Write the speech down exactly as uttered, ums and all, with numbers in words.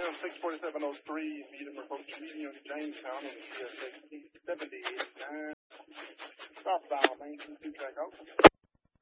six forty-seven oh three, medium approach, medium Jamestown on the C S X seventy-eight nine. Southbound, main two two track out.